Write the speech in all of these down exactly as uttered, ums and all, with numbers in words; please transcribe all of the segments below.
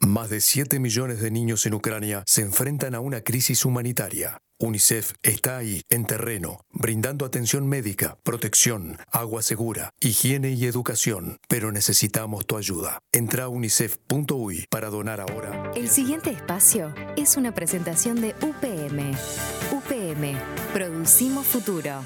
Más de siete millones de niños en Ucrania se enfrentan a una crisis humanitaria. UNICEF está ahí, en terreno, brindando atención médica, protección, agua segura, higiene y educación. Pero necesitamos tu ayuda. Entra a unicef punto u y para donar ahora. El siguiente espacio es una presentación de U P M. U P M. Producimos futuro.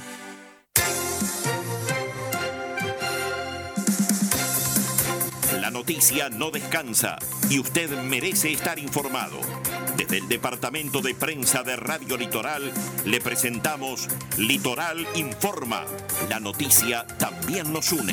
La noticia no descansa y usted merece estar informado. Desde el Departamento de Prensa de Radio Litoral le presentamos Litoral Informa. La noticia también nos une.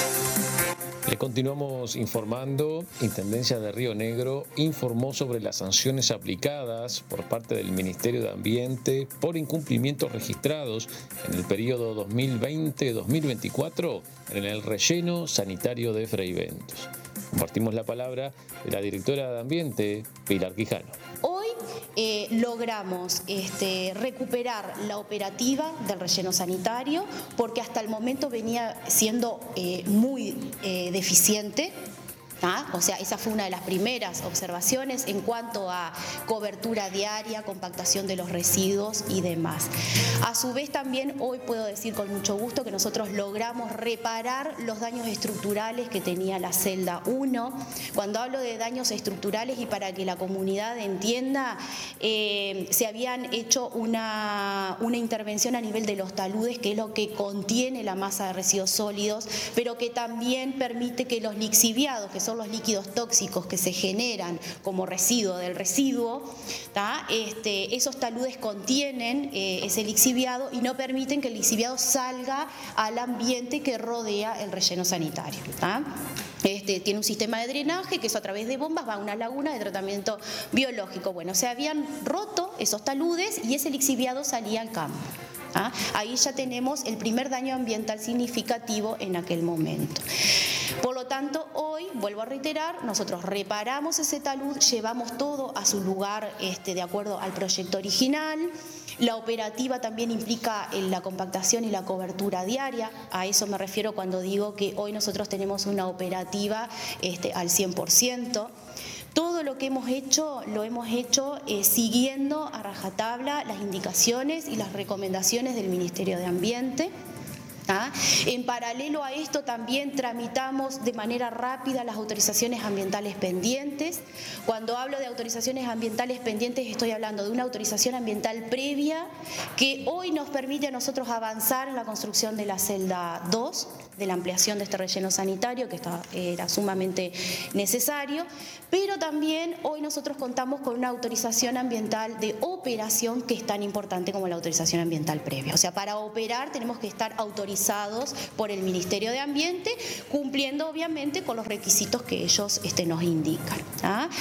Le continuamos informando. Intendencia de Río Negro informó sobre las sanciones aplicadas por parte del Ministerio de Ambiente por incumplimientos registrados en el periodo dos mil veinte a dos mil veinticuatro en el relleno sanitario de Freyventos. Compartimos la palabra de la directora de Ambiente, Pilar Quijano. Hoy eh, logramos este, recuperar la operativa del relleno sanitario porque hasta el momento venía siendo eh, muy eh, deficiente. ¿Ah? O sea, esa fue una de las primeras observaciones en cuanto a cobertura diaria, compactación de los residuos y demás. A su vez también hoy puedo decir con mucho gusto que nosotros logramos reparar los daños estructurales que tenía la celda uno. Cuando hablo de daños estructurales y para que la comunidad entienda, eh, se habían hecho una, una intervención a nivel de los taludes, que es lo que contiene la masa de residuos sólidos, pero que también permite que los lixiviados, que son los líquidos tóxicos que se generan como residuo del residuo, este, esos taludes contienen eh, ese lixiviado y no permiten que el lixiviado salga al ambiente que rodea el relleno sanitario. ¿tá? Este, tiene un sistema de drenaje que eso a través de bombas va a una laguna de tratamiento biológico. Bueno, se habían roto esos taludes y ese lixiviado salía al campo. ¿ah? Ahí ya tenemos el primer daño ambiental significativo en aquel momento. Por lo tanto, hoy, vuelvo a reiterar, nosotros reparamos ese talud, llevamos todo a su lugar este, de acuerdo al proyecto original. La operativa también implica la compactación y la cobertura diaria. A eso me refiero cuando digo que hoy nosotros tenemos una operativa este, al cien por ciento. Todo lo que hemos hecho, lo hemos hecho eh, siguiendo a rajatabla las indicaciones y las recomendaciones del Ministerio de Ambiente. ¿Ah? En paralelo a esto también tramitamos de manera rápida las autorizaciones ambientales pendientes. Cuando hablo de autorizaciones ambientales pendientes estoy hablando de una autorización ambiental previa que hoy nos permite a nosotros avanzar en la construcción de la celda dos, de la ampliación de este relleno sanitario que está, era sumamente necesario, pero también hoy nosotros contamos con una autorización ambiental de operación que es tan importante como la autorización ambiental previa. O sea, para operar tenemos que estar autorizados por el Ministerio de Ambiente, cumpliendo obviamente con los requisitos que ellos este, nos indican. ¿ah?